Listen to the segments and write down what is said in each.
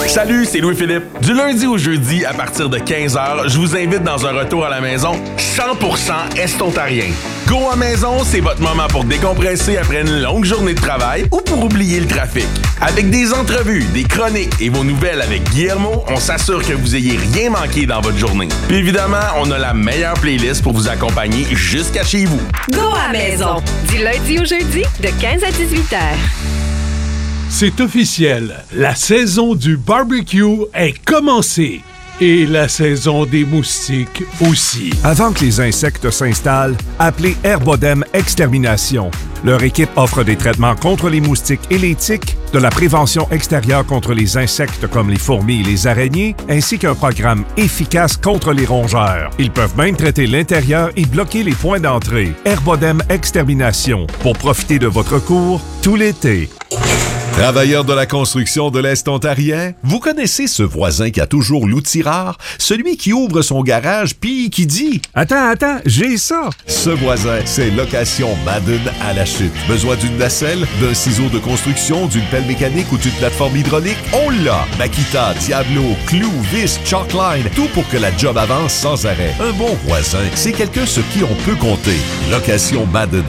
Salut, c'est Louis-Philippe. Du lundi au jeudi, à partir de 15h, je vous invite dans un retour à la maison 100% est-ontarien. Go à maison, c'est votre moment pour décompresser après une longue journée de travail ou pour oublier le trafic. Avec des entrevues, des chroniques et vos nouvelles avec Guillermo, on s'assure que vous ayez rien manqué dans votre journée. Puis évidemment, on a la meilleure playlist pour vous accompagner jusqu'à chez vous. Go à maison, du lundi au jeudi, de 15 à 18 heures. C'est officiel, la saison du barbecue est commencée. Et la saison des moustiques aussi. Avant que les insectes s'installent, appelez Herbodem Extermination. Leur équipe offre des traitements contre les moustiques et les tiques, de la prévention extérieure contre les insectes comme les fourmis et les araignées, ainsi qu'un programme efficace contre les rongeurs. Ils peuvent même traiter l'intérieur et bloquer les points d'entrée. Herbodem Extermination, pour profiter de votre cours tout l'été. Travailleurs de la construction de l'Est ontarien, vous connaissez ce voisin qui a toujours l'outil rare? Celui qui ouvre son garage puis qui dit « Attends, j'ai ça! » Ce voisin, c'est Location Madden à la chute. Besoin d'une nacelle, d'un ciseau de construction, d'une pelle mécanique ou d'une plateforme hydraulique? On l'a! Makita, Diablo, Clou, Vis, Chalkline, tout pour que la job avance sans arrêt. Un bon voisin, c'est quelqu'un sur qui on peut compter. Location Madden,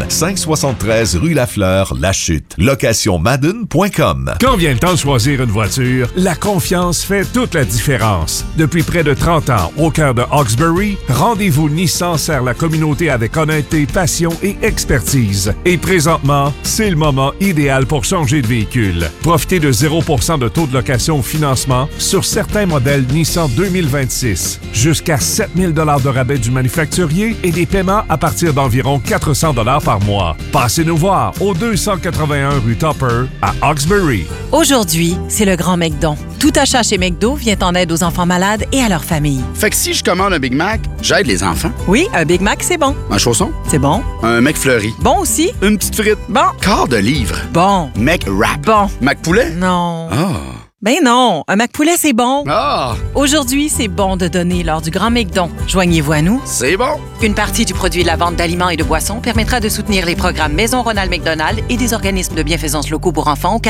573 rue Lafleur, La Chute. LocationMadden.com. Quand vient le temps de choisir une voiture, la confiance fait toute la différence. Depuis près de 30 ans, au cœur de Hawkesbury, Rendez-vous Nissan sert la communauté avec honnêteté, passion et expertise. Et présentement, c'est le moment idéal pour changer de véhicule. Profitez de 0% de taux de location au financement sur certains modèles Nissan 2026. Jusqu'à 7 000 $ de rabais du manufacturier et des paiements à partir d'environ 400 $ par mois. Passez nous voir au 281 rue Tupper à Hawkesbury. Aujourd'hui, c'est le grand McDon. Tout achat chez McDo vient en aide aux enfants malades et à leurs familles. Fait que si je commande un Big Mac, j'aide les enfants. Oui, un Big Mac, c'est bon. Un chausson? C'est bon. Un McFlurry? Bon aussi. Une petite frite? Bon. Quart de livre? Bon. McWrap? Bon. McPoulet? Non. Ah. Ben non, un McPoulet, c'est bon. Ah. Aujourd'hui, c'est bon de donner lors du Grand McDon. Joignez-vous à nous. C'est bon. Une partie du produit de la vente d'aliments et de boissons permettra de soutenir les programmes Maison Ronald McDonald et des organismes de bienfaisance locaux pour enfants au Canada.